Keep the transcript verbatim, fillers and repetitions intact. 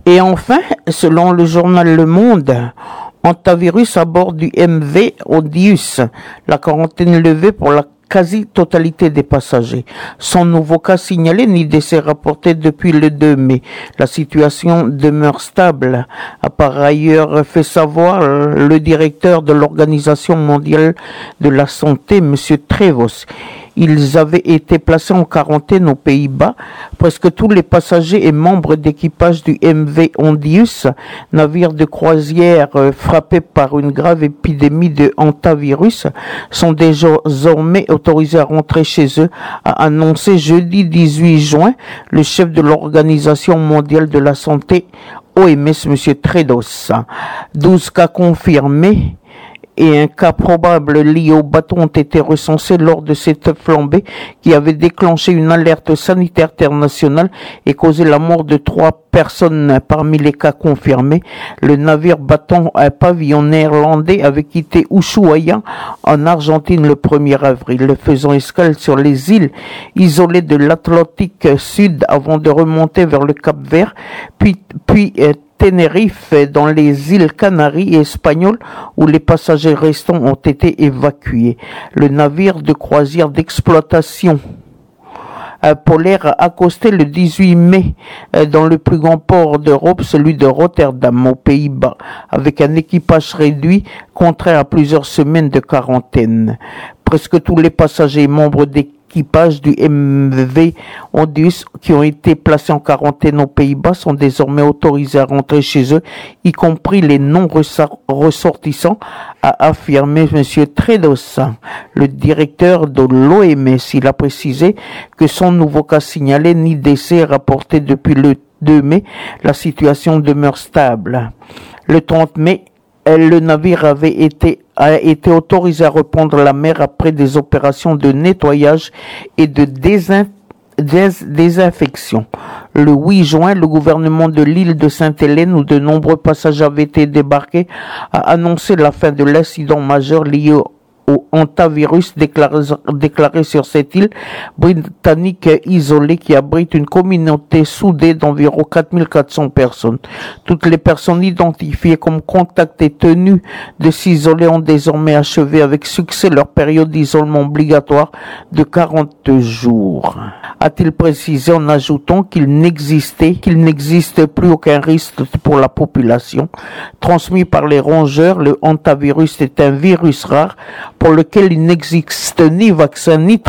Et enfin, selon le journal Le Monde, hantavirus à bord du M V Ondius, la quarantaine levée pour la quasi-totalité des passagers. Sans nouveau cas signalé ni décès rapporté depuis le deux mai. La situation demeure stable, a par ailleurs fait savoir le directeur de l'Organisation mondiale de la santé, M. Tedros. Ils avaient été placés en quarantaine aux Pays-Bas. Presque tous les passagers et membres d'équipage du M V Ondius, navire de croisière frappé par une grave épidémie de hantavirus, sont désormais autorisés à rentrer chez eux, a annoncé jeudi dix-huit juin le chef de l'Organisation mondiale de la santé, O M S, M. Tedros. douze cas confirmés et un cas probable lié au bateau ont été recensés lors de cette flambée qui avait déclenché une alerte sanitaire internationale et causé la mort de trois personnes parmi les cas confirmés. Le navire battant un pavillon néerlandais avait quitté Ushuaia en Argentine le premier avril, faisant escale sur les îles isolées de l'Atlantique Sud avant de remonter vers le Cap Vert, puis, puis Tenerife dans les îles Canaries et Espagnoles où les passagers restants ont été évacués. Le navire de croisière d'exploitation polaire a accosté le dix-huit mai dans le plus grand port d'Europe, celui de Rotterdam, aux Pays-Bas, avec un équipage réduit, contraire à plusieurs semaines de quarantaine. Presque tous les passagers et membres d'équipage L'équipage du M V Ondius qui ont été placés en quarantaine aux Pays-Bas sont désormais autorisés à rentrer chez eux, y compris les non-ressortissants, a affirmé M. Tedros, le directeur de l'O M S. Il a précisé que sans nouveau cas signalé ni décès rapporté depuis le deux mai, la situation demeure stable. Le trente mai, le navire avait été a été autorisé à reprendre la mer après des opérations de nettoyage et de désin, dés, désinfection. Le huit juin, le gouvernement de l'île de Sainte-Hélène, où de nombreux passagers avaient été débarqués, a annoncé la fin de l'incident majeur lié au au hantavirus déclaré, déclaré sur cette île britannique isolée qui abrite une communauté soudée d'environ quatre mille quatre cents personnes. Toutes les personnes identifiées comme contacts et tenues de s'isoler ont désormais achevé avec succès leur période d'isolement obligatoire de quarante jours. A-t-il précisé en ajoutant qu'il n'existait, qu'il n'existe plus aucun risque pour la population. Transmis par les rongeurs, le hantavirus est un virus rare pour lequel il n'existe ni vaccin ni